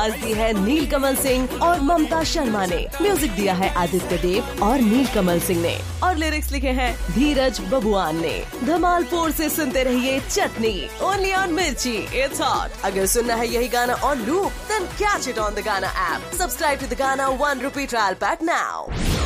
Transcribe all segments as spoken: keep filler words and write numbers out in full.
आज दी है नीलकमल सिंह और ममता शर्मा ने। म्यूजिक दिया है आदित्य देव और नीलकमल सिंह ने और लिरिक्स लिखे हैं धीरज बबुआन ने। धमालपुर से सुनते रहिए चटनी ओनली ऑन मिर्ची। It's hot. अगर सुनना है यही गाना on loop then catch it on the गाना ऐप। सब्सक्राइब टू द गाना one rupee trial pack now.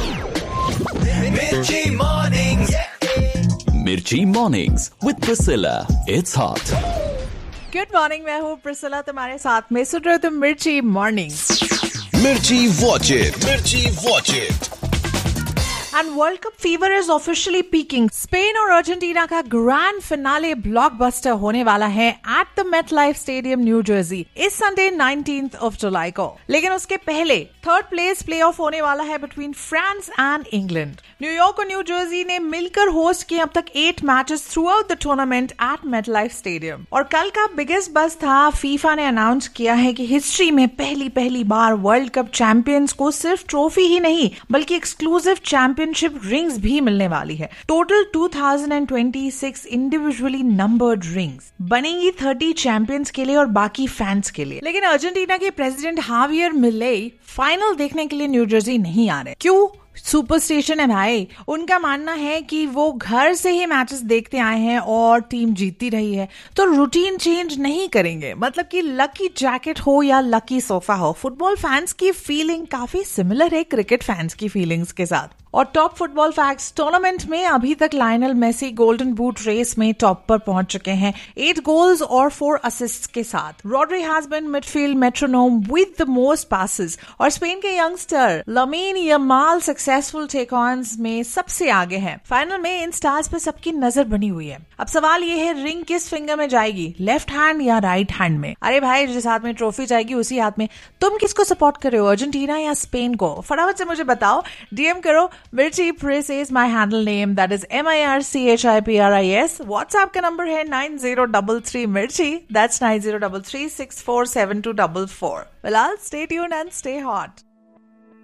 मिर्ची मॉर्निंग्स मिर्ची mornings with Priscilla. It's hot. Good morning, मैं हूँ प्रिसिला तुम्हारे साथ में। सुन रहे हो तुम मिर्ची मॉर्निंग्स। मिर्ची वॉच इट मिर्ची watch it and world cup fever is officially peeking. Spain और अर्जेंटीना का ग्रैंड फिनाले ब्लॉकबस्टर होने वाला है at the MetLife stadium new Jersey इस संडे नाइनटीन्थ ऑफ जुलाई को। लेकिन उसके पहले थर्ड प्लेस प्लेऑफ होने वाला है between France and England. New York और न्यू जर्सी ने मिलकर होस्ट किए अब तक eight matches through out the tournament eight MetLife stadium. और कल का बिगेस्ट बज़ था, फीफा ने अनाउंस किया है कि हिस्ट्री में पहली पहली बार वर्ल्ड कप चैंपियंस को सिर्फ ट्रॉफी ही नहीं बल्कि एक्सक्लूसिव चैंपियन रिंग्स भी मिलने वाली है। Total two thousand twenty six individually numbered rings बनेंगी थर्टी चैंपियंस के लिए और बाकी फैंस के लिए। लेकिन अर्जेंटीना के प्रेसिडेंट हावियर मिलेई फाइनल देखने के लिए न्यू जर्सी नहीं आ रहे। क्यों? सुपरस्टिशन है भाई। उनका मानना है कि वो घर से ही मैचेस देखते आए हैं और टीम जीतती रही है तो रूटीन चेंज नहीं करेंगे। मतलब कि लकी जैकेट हो या लकी सोफा हो, फुटबॉल फैंस की फीलिंग काफी सिमिलर है क्रिकेट फैंस की फीलिंग्स के साथ। और टॉप फुटबॉल फैक्ट्स, टूर्नामेंट में अभी तक Lionel Messi golden boot race में टॉप पर पहुंच चुके हैं एट गोल्स और फोर असिस्ट्स के साथ। Rodri has been midfield metronome with the most passes और स्पेन के youngster lamin Yamal successful take ऑन्स में सबसे आगे है। फाइनल में इन स्टार्स पर सबकी नजर बनी हुई है। अब सवाल ये है, रिंग किस फिंगर में जाएगी, लेफ्ट हैंड या राइट हैंड में? अरे भाई, जिस हाथ में ट्रॉफी जाएगी उसी हाथ में। तुम किसको सपोर्ट कर रहे हो, अर्जेंटीना या स्पेन को? फटाफट से मुझे बताओ, डीएम करो। मिर्ची press is my handle name, that is M I R C H I P R I S. WhatsApp का नंबर है नाइन जीरो डबल थ्री मिर्ची, that's nine zero double three six four seven to double four. फिलहाल stay tuned and stay hot.